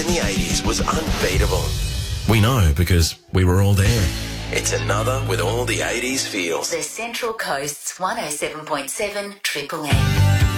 the 80s was unbeatable. We know because we were all there. It's another with all the 80s feels. The Central Coast's 107.7 Triple M.